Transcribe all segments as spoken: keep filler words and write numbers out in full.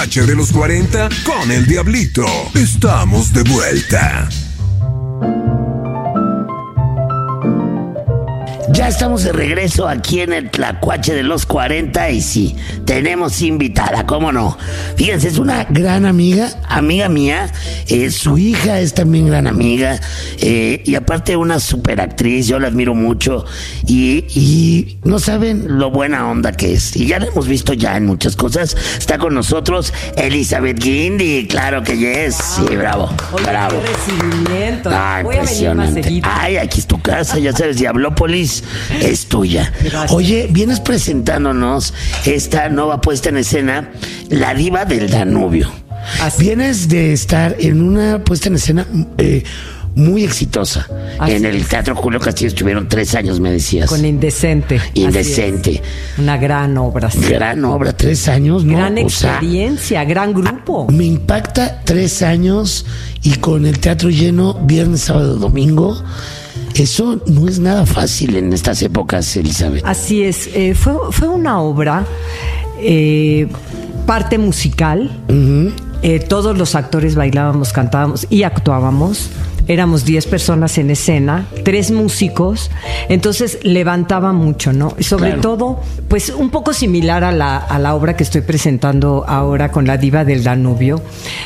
tlacuache de los cuarenta con el Diablito. Estamos de vuelta. Ya estamos de regreso aquí en el Tlacuache de los cuarenta y sí, tenemos invitada, ¿cómo no? Fíjense, es una gran amiga, amiga mía, eh, su hija es también gran amiga, eh, y aparte una super actriz, yo la admiro mucho, y, y no saben lo buena onda que es, y ya la hemos visto ya en muchas cosas. Está con nosotros Elizabeth Guindy, claro que yes, sí, bravo, Oye, bravo. Qué recibimiento. Ah, Voy a venir más impresionante. seguido. Ay, aquí es tu casa, ya sabes, Diablópolis es tuya. Gracias. Oye, vienes presentándonos esta nueva puesta en escena, La Diva del Danubio. Así. Vienes de estar en una puesta en escena eh, muy exitosa. Así en el es. Teatro Julio Castillo estuvieron tres años, me decías. Con Indecente. Indecente. Así es. Una gran obra. Sí. Gran obra, tres años, ¿no? Gran O sea, experiencia, gran grupo. me impacta tres años y con el teatro lleno viernes, sábado, domingo. Eso no es nada fácil en estas épocas, Elizabeth. Así es. Eh, fue, fue una obra, eh, parte musical. Uh-huh. Eh, todos los actores bailábamos, cantábamos y actuábamos. Éramos diez personas en escena, tres músicos, entonces levantaba mucho, ¿no? Y sobre Claro. todo, pues un poco similar a la, a la obra que estoy presentando ahora con La Diva del Danubio.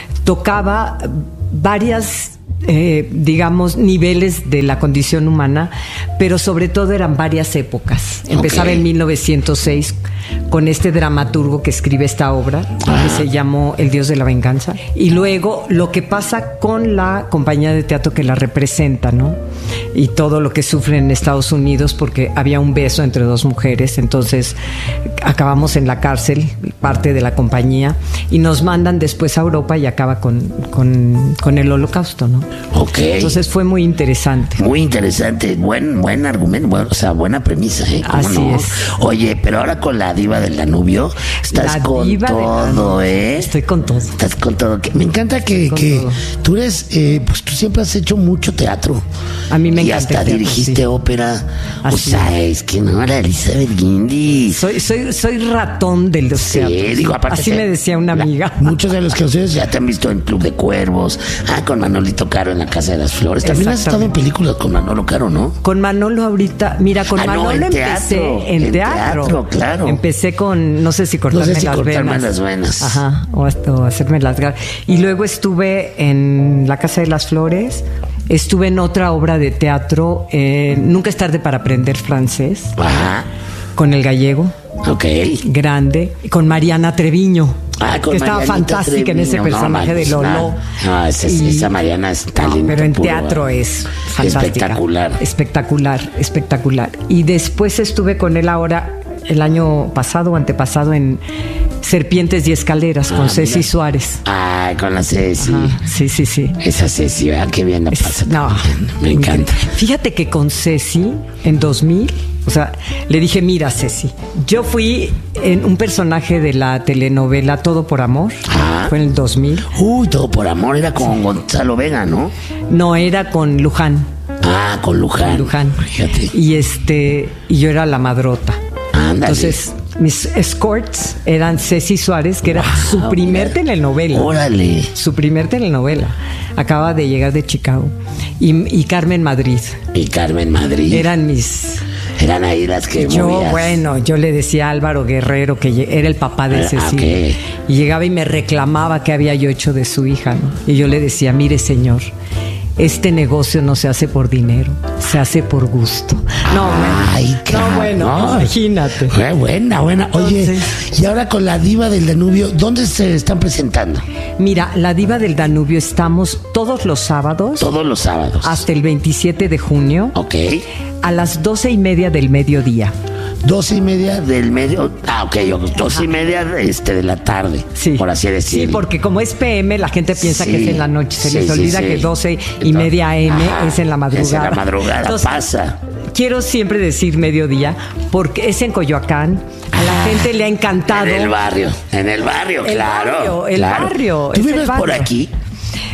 Tocaba varias... Eh, digamos, niveles de la condición humana, pero sobre todo eran varias épocas. Empezaba Ok. en mil novecientos seis con este dramaturgo que escribe esta obra, Ah. que se llamó El Dios de la Venganza, y luego lo que pasa con la compañía de teatro que la representa, ¿no? Y todo lo que sufren en Estados Unidos porque había un beso entre dos mujeres, entonces acabamos en la cárcel, parte de la compañía, y nos mandan después a Europa y acaba con, con, con el Holocausto, ¿no? Ok. Entonces fue muy interesante. Muy interesante, buen buen argumento, bueno, o sea, buena premisa, ¿eh? ¿Cómo Así no? es. Oye, pero ahora con La Diva del Danubio, estás La con Diva del todo, Danubio. ¿eh? Estoy con todo. Estás con todo. Que- Me encanta que, Con que todo. tú eres, eh, pues tú siempre has hecho mucho teatro. A mí me y encanta hasta el teatro, dirigiste sí. ópera. O Así sea, es que no, la Elizabeth Guindy. Soy, soy, soy ratón de los Sí, teatros. digo, aparte Así que me decía una la- amiga. muchos de los que ustedes ya te han visto en Club de Cuervos, ah, con Manolito Caro en La Casa de las Flores. También has estado en películas con Manolo Caro, ¿no? Con Manolo ahorita, mira, con Ah, no, Manolo en empecé teatro, en, en teatro. teatro, claro. Empecé con, no sé si cortarme, No sé si las, cortarme venas. las venas. Ajá, o, hasta- o hacerme las garras. Y luego estuve en La Casa de las Flores. Estuve en otra obra de teatro, eh, Nunca es tarde para aprender francés, Ajá, con el gallego, ok. grande, y con Mariana Treviño. Ah, con que estaba Marianita fantástica en ese Treviño, personaje no, de Lolo. No, no, esa, Y- esa Mariana es talento No, pero en puro, teatro ¿eh? es fantástica. Espectacular. Espectacular, espectacular. Y después estuve con él ahora, el año pasado o antepasado, en Serpientes y Escaleras, con Ah, Ceci mira. Suárez. Ay, con la Ceci. Ajá, sí, sí, sí. Esa Ceci, ¿verdad? Qué bien la Es- pasa. no, también. Me encanta. Fíjate que con Ceci, en dos mil, o sea, le dije, mira, Ceci, yo fui en un personaje de la telenovela Todo por Amor, Ah. fue en el dos mil. Uy, Todo por Amor era con Gonzalo Vega, ¿no? No, era con Luján. Ah, con Luján. Luján. Fíjate. Y este, y yo era la madrota. Ándale. Entonces, mis escorts eran Ceci Suárez, que era Wow, su primer mira. telenovela. Órale. Su primer telenovela. Acaba de llegar de Chicago. Y, y Carmen Madrid. Y Carmen Madrid. Eran mis. Eran ahí las que Yo, movías. bueno, yo le decía a Álvaro Guerrero, que lle- era el papá de Ah, Ceci. ok. Y llegaba y me reclamaba que había yo hecho de su hija, ¿no? Y yo le decía, mire, señor, este negocio no se hace por dinero, se hace por gusto. No, bueno. Ay, no, bueno, no. imagínate. Fue buena, buena. Oye, Entonces- y ahora con La Diva del Danubio, ¿dónde se están presentando? Mira, La Diva del Danubio estamos todos los sábados Todos los sábados. hasta el veintisiete de junio Ok. a las doce y media del mediodía. Doce y media del medio. Ah, ok, yo, doce y media de, este, de la tarde. Sí. Por así decirlo. Sí, porque como es P M, la gente piensa Sí, que es en la noche. Se sí, les sí, olvida sí. que doce y media A M Ajá, es en la madrugada. es en la madrugada, pasa. Quiero siempre decir mediodía porque es en Coyoacán. A la gente le ha encantado. En el barrio, en el barrio, El claro. barrio, el claro. barrio, ¿Tú es el vives por barrio. aquí?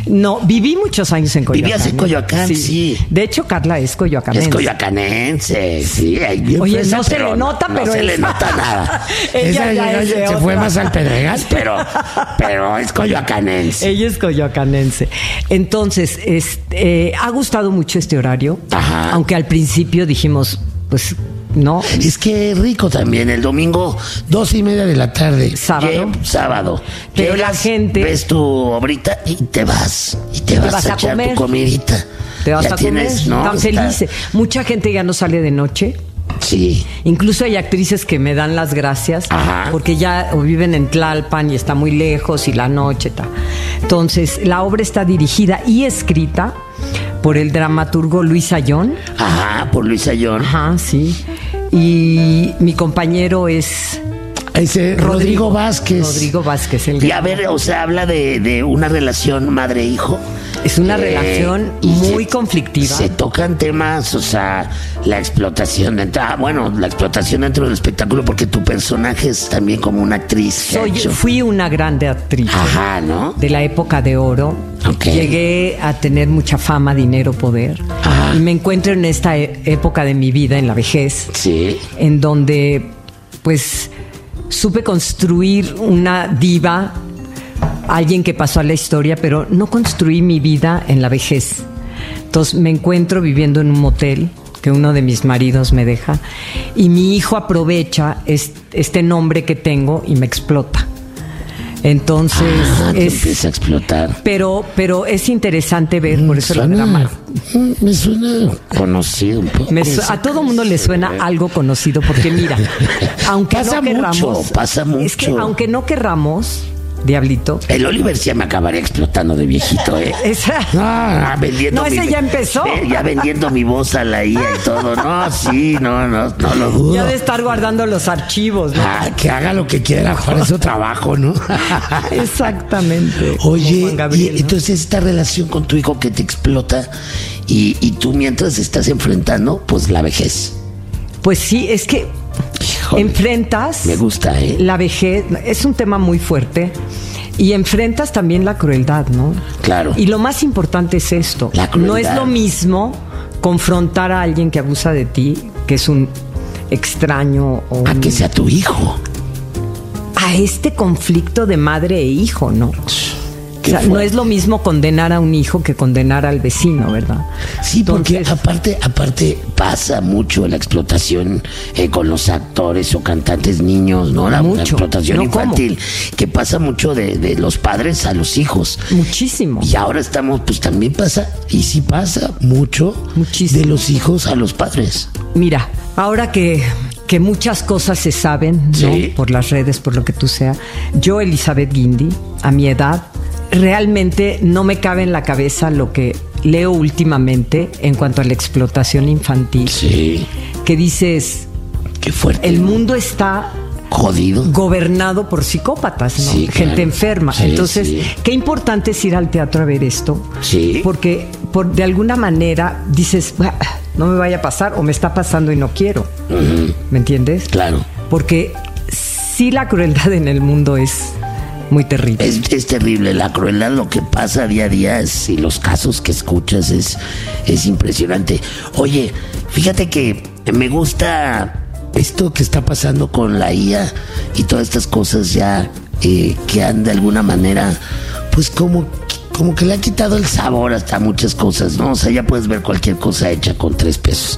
No, viví muchos años en Coyoacán. Vivías en Coyoacán, sí. sí. De hecho, Carla es coyoacanense. Es coyoacanense, sí. Oye, fresa, no se le nota, no, pero no se es... le nota nada. Ella ya Esa, es de se otra. fue más al Pedregal, pero, pero es coyoacanense. Ella es coyoacanense. Entonces, este, eh, ha gustado mucho este horario. Ajá. Aunque al principio dijimos, pues... No. Es que rico también, el domingo, dos y media de la tarde. Sábado. Lle- sábado. Pero Llegas, la gente- ves tu obrita y te vas. Y te, vas, vas a, a echar comer. tu comidita. Te vas Ya a tienes, comer, ¿no? tan Está- felices. Mucha gente ya no sale de noche. Sí. Incluso hay actrices que me dan las gracias. Ajá. Porque ya o viven en Tlalpan y está muy lejos y la noche está. Entonces, la obra está dirigida y escrita por el dramaturgo Luis Ayón. Ajá, por Luis Ayón. Ajá, sí. Y mi compañero es Ese Rodrigo, Rodrigo Vázquez. Rodrigo Vázquez. El Y a ver, o sea, habla de, de una relación madre-hijo. Es una Eh, relación y muy se- conflictiva. Se tocan temas, o sea, la explotación dentro, ah, bueno, la explotación dentro del espectáculo, porque tu personaje es también como una actriz que ha Soy, hecho- fui una grande actriz. Ajá, ¿no? De la época de oro. Ok. Llegué a tener mucha fama, dinero, poder. Ajá. Y me encuentro en esta e- época de mi vida, en la vejez, Sí. en donde pues supe construir una diva, alguien que pasó a la historia, pero no construí mi vida en la vejez. Entonces me encuentro viviendo en un motel que uno de mis maridos me deja y mi hijo aprovecha es- este nombre que tengo y me explota. Entonces Ah, te es... empieza a explotar. Pero, pero es interesante ver, por eso la Suena- drama. mm, me suena conocido un poco. Me su- a todo mundo le suena algo conocido, porque mira, aunque Pasa no mucho, querramos, pasa es que mucho. aunque no querramos, Diablito, El Oliver sí me acabaría explotando de viejito, ¿eh? esa, No, vendiendo No, ese mi- ya empezó. Ve, Ya vendiendo mi voz a la I A y todo. No, sí, no, no, no lo dudo. ya de estar guardando los archivos, ¿no? Ah, que haga lo que quiera para su trabajo, ¿no? Exactamente. Como Oye, Juan Gabriel, y ¿no? entonces esta relación con tu hijo que te explota y, y tú mientras estás enfrentando, pues la vejez. Pues sí, es que Híjole, enfrentas me gusta, ¿eh? la vejez, es un tema muy fuerte. Y enfrentas también la crueldad, ¿no? Claro. Y lo más importante es esto. La crueldad. No es lo mismo confrontar a alguien que abusa de ti, que es un extraño o A un- que sea tu hijo. a este conflicto de madre e hijo, ¿no? O Qué sea, no fuerte. es lo mismo condenar a un hijo que condenar al vecino, ¿verdad? Sí, porque Entonces, aparte, aparte pasa mucho la explotación eh, con los actores o cantantes niños, ¿no? La, la Mucho. explotación No, infantil, que pasa mucho de, de los padres a los hijos. muchísimo. Y ahora estamos, pues también pasa, y sí pasa mucho Muchísimo. de los hijos a los padres. Mira, ahora que, que muchas cosas se saben, ¿no? Sí. Por las redes, por lo que tú sea, yo, Elizabeth Guindy, a mi edad, realmente no me cabe en la cabeza lo que leo últimamente en cuanto a la explotación infantil. Sí, Que dices, qué fuerte. el mundo está Jodido. gobernado por psicópatas, ¿no? Sí, Gente claro. enferma. Sí, Entonces, sí. qué importante es ir al teatro a ver esto. Sí. Porque por, de alguna manera dices, "Bah, no me vaya a pasar o me está pasando y no quiero. ¿Me entiendes? Claro. Porque sí, la crueldad en el mundo es muy terrible. Es, es terrible la crueldad, lo que pasa día a día es, y los casos que escuchas es, es impresionante. Oye, fíjate que me gusta esto que está pasando con la I A y todas estas cosas ya eh, que han de alguna manera, pues como, como que le han quitado el sabor hasta muchas cosas, ¿no? O sea, ya puedes ver cualquier cosa hecha con tres pesos.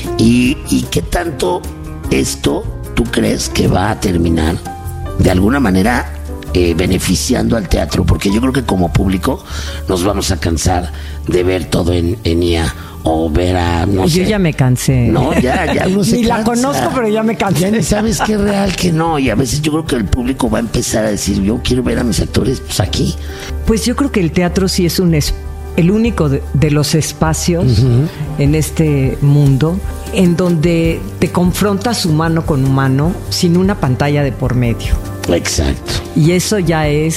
Y, y qué tanto esto tú crees que va a terminar de alguna manera eh, beneficiando al teatro, porque yo creo que como público nos vamos a cansar de ver todo en, en I A o ver a, no Yo sé. ya me cansé. No, ya, ya uno se Ni la cansa. conozco, pero ya me cansé. Ya ni sabes qué es real, qué no, y a veces yo creo que el público va a empezar a decir, yo quiero ver a mis actores pues aquí. Pues yo creo que el teatro sí es un es- el único de, de los espacios en este mundo en donde te confrontas humano con humano sin una pantalla de por medio. Exacto. Y eso ya es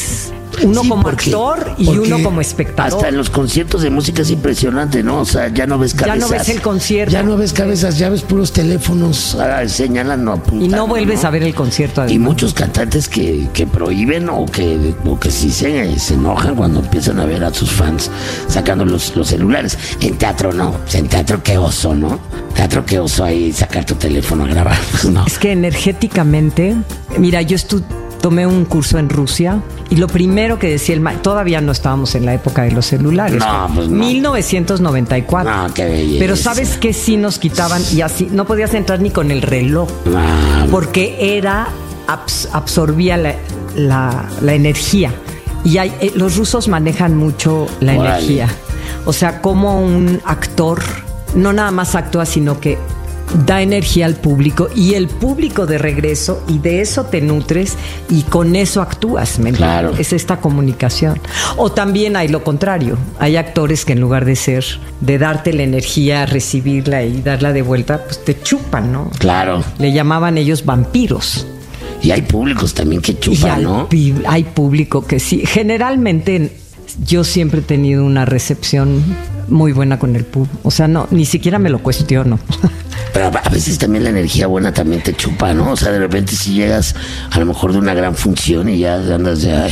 Uno Sí, como porque- actor y porque uno como espectador. Hasta en los conciertos de música es impresionante, ¿no? O sea, ya no ves Ya cabezas. no ves el concierto. Ya no ves cabezas, ya ves puros teléfonos ah, señalando, apuntando. Y no vuelves ¿no? a ver el concierto. Y además. muchos cantantes que, que prohíben o que, o que sí se, se enojan cuando empiezan a ver a sus fans sacando los, los celulares. En teatro no. O sea, en teatro qué oso, ¿no? Teatro qué oso ahí sacar tu teléfono a grabar. No. Es que energéticamente, mira, yo estu- tomé un curso en Rusia y lo primero que decía el maestro, todavía no estábamos en la época de los celulares. No, pues no. mil novecientos noventa y cuatro. No, qué belleza. Pero ¿sabes qué? Sí nos quitaban y así no podías entrar ni con el reloj Ah, porque era abs- absorbía la, la- la energía. Y hay, eh, los rusos manejan mucho la Órale. energía. O sea, como un actor no nada más actúa, sino que da energía al público y el público de regreso y de eso te nutres y con eso actúas, ¿me entiendes? Claro. Es esta comunicación. O también hay lo contrario, hay actores que en lugar de ser, de darte la energía, recibirla y darla de vuelta, pues te chupan, ¿no? claro. Le llamaban ellos vampiros. Y hay públicos también que Y chupan, hay, ¿no? pi- hay público que sí. Generalmente yo siempre he tenido una recepción muy buena con el público. O sea, no, ni siquiera me lo cuestiono. Pero a veces también la energía buena también te chupa, ¿no? O sea, de repente si llegas a lo mejor de una gran función y ya andas ya...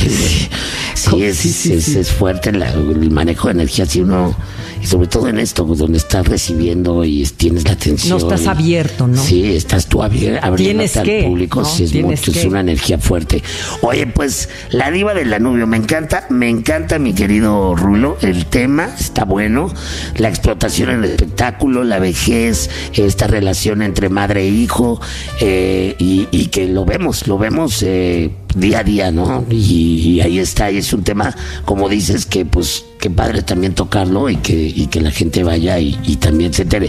Sí, es, Sí, sí, es, sí. es fuerte la- el manejo de energía, si uno... Y sobre todo en esto, donde estás recibiendo y es- tienes la atención. No estás y- abierto, ¿no? Sí, estás tú abriendo Tienes al que, público, ¿no? sí es Tienes mucho, es que. una energía fuerte. Oye, pues, la diva del Danubio, me encanta, me encanta, mi querido Rulo, el tema está bueno, la explotación en el espectáculo, la vejez, esta relación entre madre e hijo, eh, y, y que lo vemos, lo vemos eh, día a día, ¿no? Y, y ahí está, y es un tema, como dices, que pues, qué padre también tocarlo y que, y que la gente vaya y, y también se entere.